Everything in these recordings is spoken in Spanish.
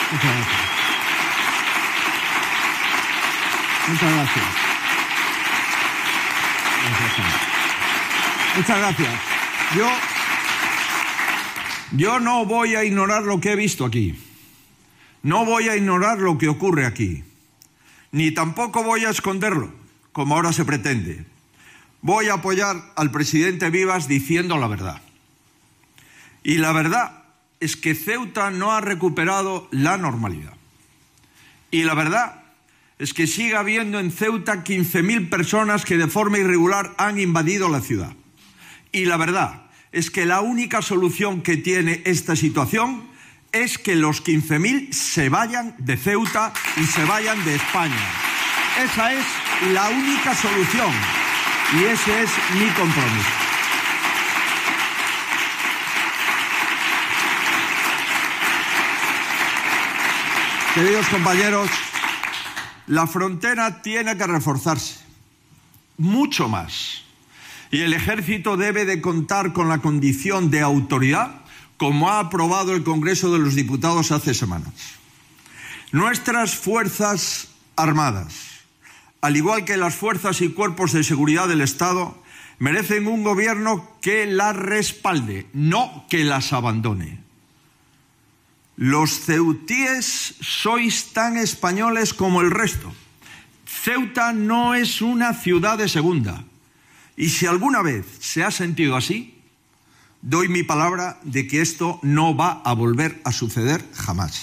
Muchas gracias. Muchas gracias. Muchas gracias. Yo no voy a ignorar lo que he visto aquí. No voy a ignorar lo que ocurre aquí. Ni tampoco voy a esconderlo, como ahora se pretende. Voy a apoyar al presidente Vivas diciendo la verdad. Y la verdad es que Ceuta no ha recuperado la normalidad. Y la verdad es que sigue habiendo en Ceuta 15.000 personas que de forma irregular han invadido la ciudad. Y la verdad es que la única solución que tiene esta situación es que los 15.000 se vayan de Ceuta y se vayan de España. Esa es la única solución y ese es mi compromiso. Queridos compañeros, la frontera tiene que reforzarse, mucho más. Y el ejército debe de contar con la condición de autoridad, como ha aprobado el Congreso de los Diputados hace semanas. Nuestras Fuerzas Armadas, al igual que las fuerzas y cuerpos de seguridad del Estado, merecen un gobierno que las respalde, no que las abandone. Los ceutíes sois tan españoles como el resto. Ceuta no es una ciudad de segunda. Y si alguna vez se ha sentido así, doy mi palabra de que esto no va a volver a suceder jamás.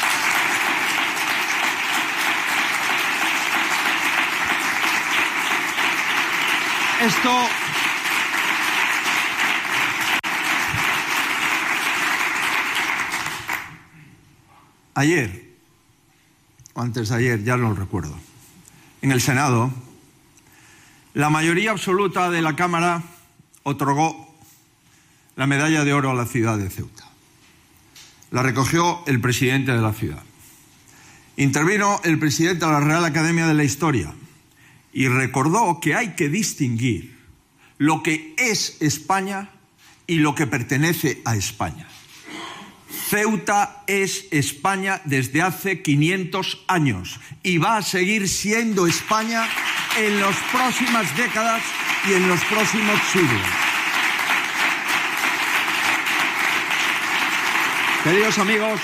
Ayer, o antes de ayer, ya no lo recuerdo, en el Senado, la mayoría absoluta de la Cámara otorgó la medalla de oro a la ciudad de Ceuta. La recogió el presidente de la ciudad. Intervino el presidente de la Real Academia de la Historia y recordó que hay que distinguir lo que es España y lo que pertenece a España. Ceuta es España desde hace 500 años y va a seguir siendo España en las próximas décadas y en los próximos siglos. Queridos amigos,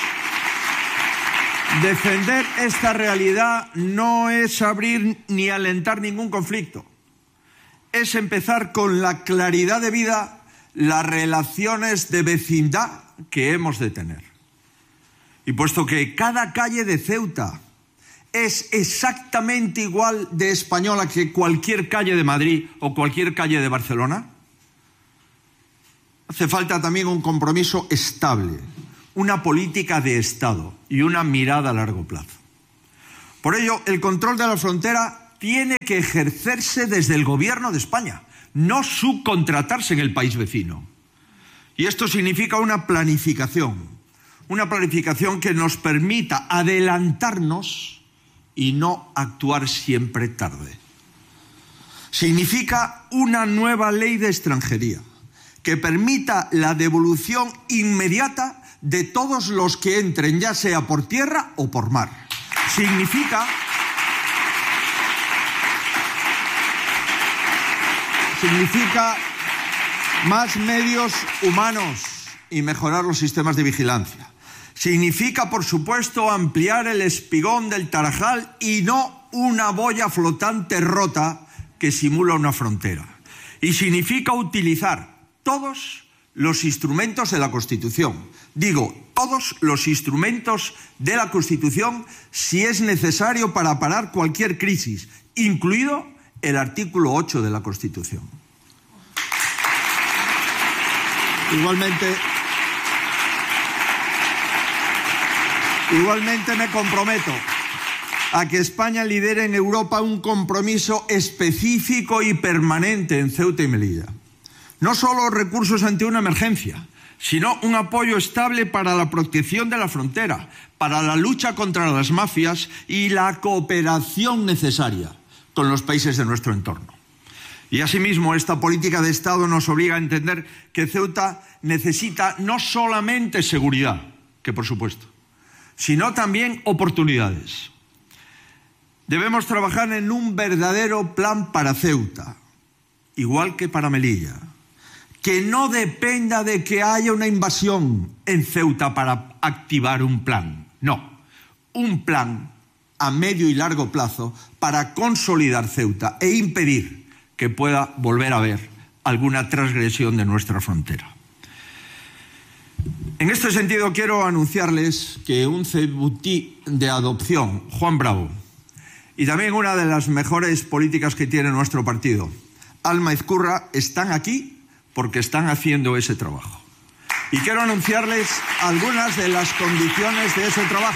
defender esta realidad no es abrir ni alentar ningún conflicto. Es empezar con la claridad de vida las relaciones de vecindad que hemos de tener. Y puesto que cada calle de Ceuta es exactamente igual de española que cualquier calle de Madrid o cualquier calle de Barcelona, hace falta también un compromiso estable, una política de Estado y una mirada a largo plazo. Por ello, el control de la frontera tiene que ejercerse desde el Gobierno de España, no subcontratarse en el país vecino. Y esto significa una planificación que nos permita adelantarnos y no actuar siempre tarde. Significa una nueva ley de extranjería que permita la devolución inmediata de todos los que entren, ya sea por tierra o por mar. Significa más medios humanos y mejorar los sistemas de vigilancia. Significa, por supuesto, ampliar el espigón del Tarajal y no una boya flotante rota que simula una frontera. Y significa utilizar todos los instrumentos de la Constitución. Digo, todos los instrumentos de la Constitución si es necesario para parar cualquier crisis, incluido el artículo 8 de la Constitución. Igualmente me comprometo a que España lidere en Europa un compromiso específico y permanente en Ceuta y Melilla. No solo recursos ante una emergencia, sino un apoyo estable para la protección de la frontera, para la lucha contra las mafias y la cooperación necesaria con los países de nuestro entorno. Y asimismo, esta política de Estado nos obliga a entender que Ceuta necesita no solamente seguridad, que por supuesto, sino también oportunidades. Debemos trabajar en un verdadero plan para Ceuta, igual que para Melilla, que no dependa de que haya una invasión en Ceuta para activar un plan. No, un plan a medio y largo plazo para consolidar Ceuta e impedir que pueda volver a haber alguna transgresión de nuestra frontera. En este sentido, quiero anunciarles que un ceutí de adopción, Juan Bravo, y también una de las mejores políticas que tiene nuestro partido, Alma Ezcurra, están aquí porque están haciendo ese trabajo. Y quiero anunciarles algunas de las condiciones de ese trabajo.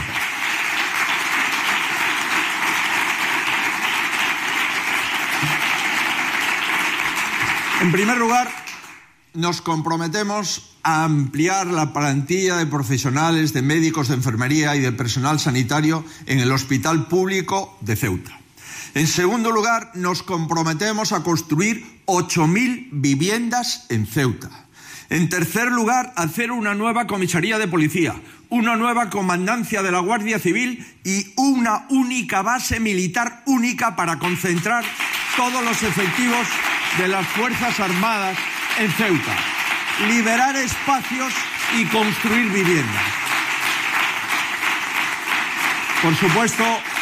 En primer lugar, nos comprometemos a ampliar la plantilla de profesionales, de médicos de enfermería y de personal sanitario en el Hospital Público de Ceuta. En segundo lugar, nos comprometemos a construir 8.000 viviendas en Ceuta. En tercer lugar, hacer una nueva comisaría de policía, una nueva comandancia de la Guardia Civil y una única base militar única para concentrar todos los efectivos de las Fuerzas Armadas en Ceuta. Liberar espacios y construir viviendas. Por supuesto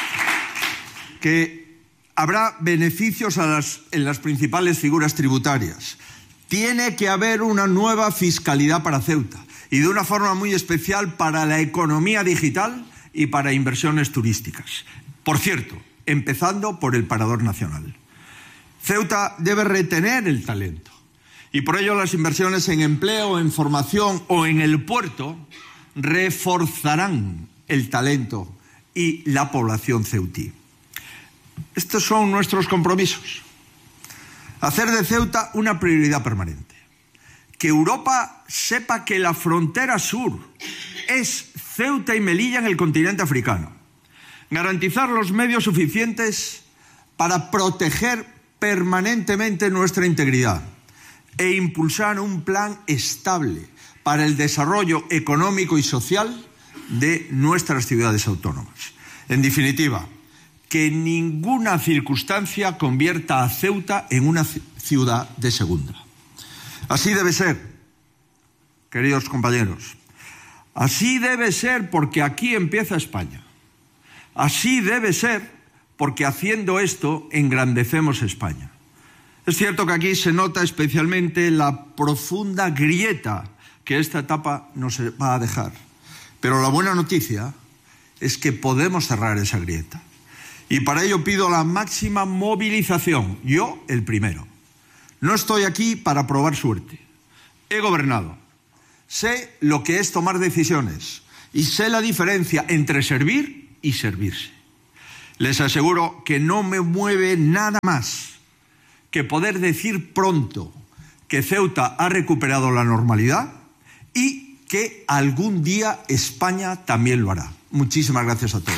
que habrá beneficios en las principales figuras tributarias. Tiene que haber una nueva fiscalidad para Ceuta y de una forma muy especial para la economía digital y para inversiones turísticas. Por cierto, empezando por el Parador Nacional. Ceuta debe retener el talento y por ello las inversiones en empleo, en formación o en el puerto reforzarán el talento y la población ceutí. Estos son nuestros compromisos. Hacer de Ceuta una prioridad permanente. Que Europa sepa que la frontera sur es Ceuta y Melilla en el continente africano. Garantizar los medios suficientes para proteger permanentemente nuestra integridad e impulsar un plan estable para el desarrollo económico y social de nuestras ciudades autónomas. En definitiva, que ninguna circunstancia convierta a Ceuta en una ciudad de segunda. Así debe ser, queridos compañeros. Así debe ser porque aquí empieza España. Así debe ser porque haciendo esto engrandecemos España. Es cierto que aquí se nota especialmente la profunda grieta que esta etapa nos va a dejar. Pero la buena noticia es que podemos cerrar esa grieta. Y para ello pido la máxima movilización, yo el primero. No estoy aquí para probar suerte. He gobernado. Sé lo que es tomar decisiones y sé la diferencia entre servir y servirse. Les aseguro que no me mueve nada más que poder decir pronto que Ceuta ha recuperado la normalidad y que algún día España también lo hará. Muchísimas gracias a todos.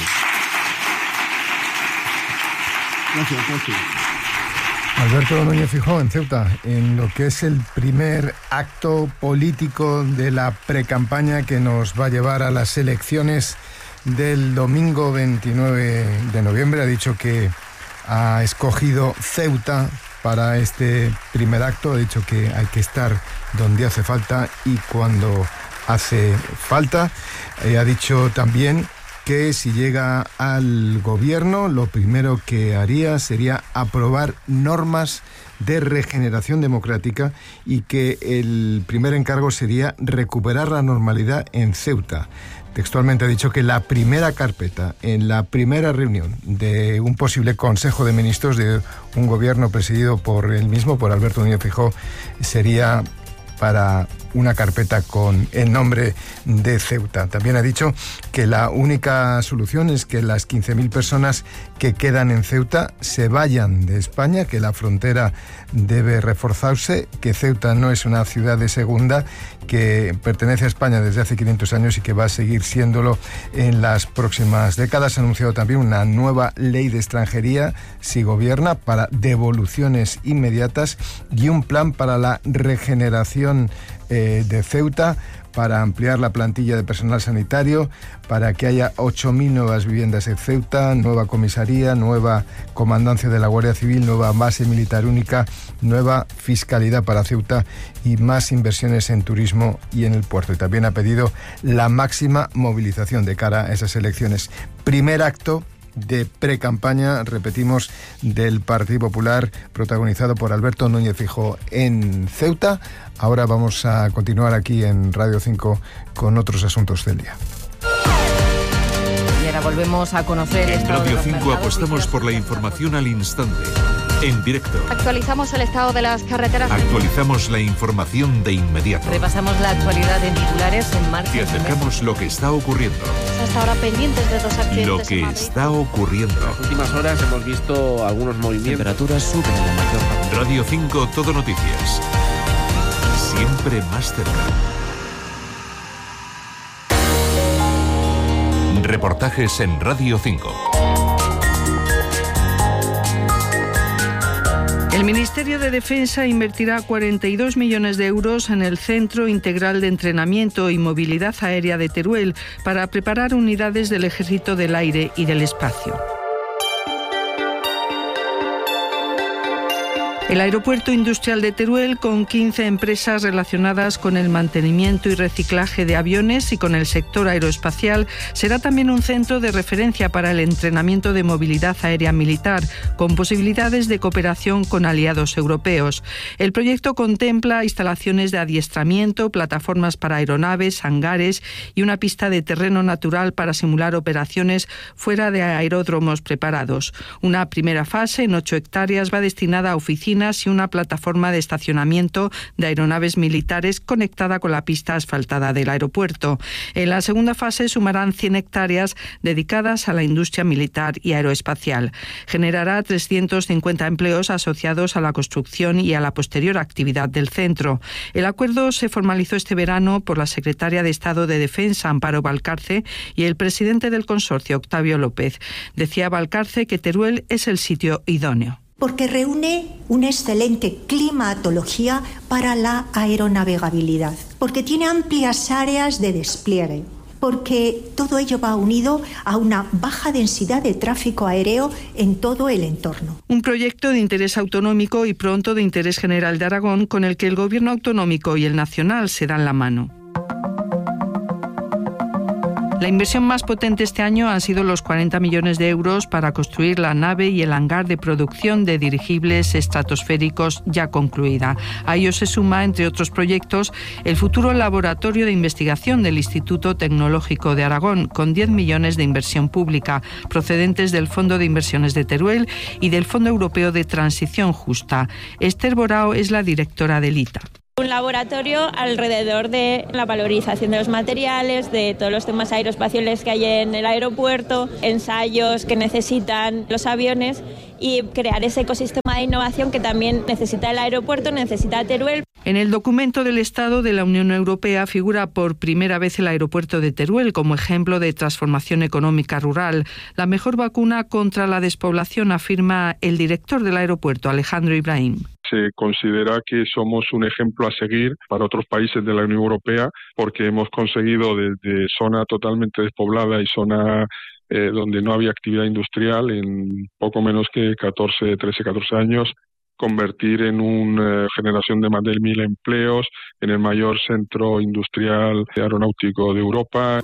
Gracias. Alberto Núñez Feijóo en Ceuta, en lo que es el primer acto político de la precampaña que nos va a llevar a las elecciones del domingo 29 de noviembre. Ha dicho que ha escogido Ceuta para este primer acto. Ha dicho que hay que estar donde hace falta y cuando hace falta. Ha dicho también que si llega al gobierno, lo primero que haría sería aprobar normas de regeneración democrática y que el primer encargo sería recuperar la normalidad en Ceuta. Textualmente ha dicho que la primera carpeta, en la primera reunión de un posible Consejo de Ministros de un gobierno presidido por él mismo, por Alberto Núñez Feijóo, sería para una carpeta con el nombre de Ceuta. También ha dicho que la única solución es que las 15.000 personas que quedan en Ceuta se vayan de España, que la frontera debe reforzarse, que Ceuta no es una ciudad de segunda, que pertenece a España desde hace 500 años y que va a seguir siéndolo en las próximas décadas. Ha anunciado también una nueva ley de extranjería, si gobierna, para devoluciones inmediatas y un plan para la regeneración de Ceuta para ampliar la plantilla de personal sanitario, para que haya 8.000 nuevas viviendas en Ceuta, nueva comisaría, nueva comandancia de la Guardia Civil, nueva base militar única, nueva fiscalidad para Ceuta y más inversiones en turismo y en el puerto. Y también ha pedido la máxima movilización de cara a esas elecciones. Primer acto de pre-campaña, repetimos, del Partido Popular, protagonizado por Alberto Núñez Feijóo en Ceuta. Ahora vamos a continuar aquí en Radio 5 con otros asuntos del día. Y ahora volvemos a conocer... En Radio 5 apostamos por la información al instante, en directo. Actualizamos el estado de las carreteras. Actualizamos la información de inmediato. Repasamos la actualidad en titulares en marcha. Te acercamos lo que está ocurriendo. Hasta ahora pendientes de 2 accidentes. Lo que está ocurriendo. En las últimas horas hemos visto algunos movimientos. Temperaturas suben en la mayor parte. Radio 5 Todo Noticias. Siempre más cerca. Reportajes en Radio 5. El Ministerio de Defensa invertirá 42 millones de euros en el Centro Integral de Entrenamiento y Movilidad Aérea de Teruel para preparar unidades del Ejército del Aire y del Espacio. El Aeropuerto Industrial de Teruel, con 15 empresas relacionadas con el mantenimiento y reciclaje de aviones y con el sector aeroespacial, será también un centro de referencia para el entrenamiento de movilidad aérea militar, con posibilidades de cooperación con aliados europeos. El proyecto contempla instalaciones de adiestramiento, plataformas para aeronaves, hangares y una pista de terreno natural para simular operaciones fuera de aeródromos preparados. Una primera fase, en 8 hectáreas, va destinada a oficinas y una plataforma de estacionamiento de aeronaves militares conectada con la pista asfaltada del aeropuerto. En la segunda fase sumarán 100 hectáreas dedicadas a la industria militar y aeroespacial. Generará 350 empleos asociados a la construcción y a la posterior actividad del centro. El acuerdo se formalizó este verano por la secretaria de Estado de Defensa, Amparo Valcarce, y el presidente del consorcio, Octavio López. Decía Valcarce que Teruel es el sitio idóneo. Porque reúne una excelente climatología para la aeronavegabilidad, porque tiene amplias áreas de despliegue, porque todo ello va unido a una baja densidad de tráfico aéreo en todo el entorno. Un proyecto de interés autonómico y pronto de interés general de Aragón, con el que el gobierno autonómico y el nacional se dan la mano. La inversión más potente este año han sido los 40 millones de euros para construir la nave y el hangar de producción de dirigibles estratosféricos ya concluida. A ello se suma, entre otros proyectos, el futuro laboratorio de investigación del Instituto Tecnológico de Aragón, con 10 millones de inversión pública, procedentes del Fondo de Inversiones de Teruel y del Fondo Europeo de Transición Justa. Esther Borao es la directora del ITA. Un laboratorio alrededor de la valorización de los materiales, de todos los temas aeroespaciales que hay en el aeropuerto, ensayos que necesitan los aviones y crear ese ecosistema de innovación que también necesita el aeropuerto, necesita Teruel. En el documento del Estado de la Unión Europea figura por primera vez el aeropuerto de Teruel como ejemplo de transformación económica rural. La mejor vacuna contra la despoblación, afirma el director del aeropuerto, Alejandro Ibrahim. Se considera que somos un ejemplo a seguir para otros países de la Unión Europea porque hemos conseguido desde zona totalmente despoblada y zona donde no había actividad industrial en poco menos que 14 años, convertir en una generación de más de 1.000 empleos en el mayor centro industrial aeronáutico de Europa.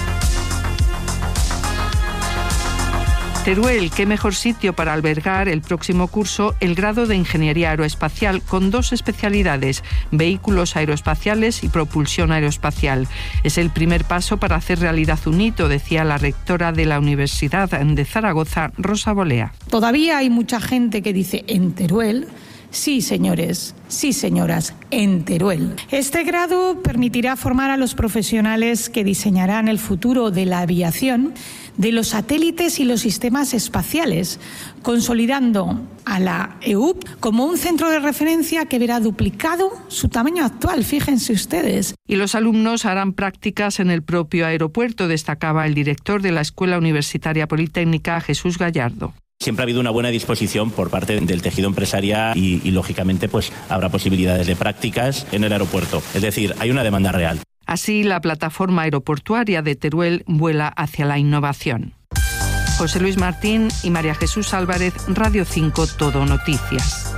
Teruel, qué mejor sitio para albergar el próximo curso el grado de Ingeniería Aeroespacial con 2 especialidades, vehículos aeroespaciales y propulsión aeroespacial. Es el primer paso para hacer realidad un hito, decía la rectora de la Universidad de Zaragoza, Rosa Bolea. Todavía hay mucha gente que dice en Teruel. Sí, señores, sí, señoras, en Teruel. Este grado permitirá formar a los profesionales que diseñarán el futuro de la aviación, de los satélites y los sistemas espaciales, consolidando a la EUP como un centro de referencia que verá duplicado su tamaño actual, fíjense ustedes. Y los alumnos harán prácticas en el propio aeropuerto, destacaba el director de la Escuela Universitaria Politécnica, Jesús Gallardo. Siempre ha habido una buena disposición por parte del tejido empresarial y lógicamente, pues habrá posibilidades de prácticas en el aeropuerto. Es decir, hay una demanda real. Así, la plataforma aeroportuaria de Teruel vuela hacia la innovación. José Luis Martín y María Jesús Álvarez, Radio 5 Todo Noticias.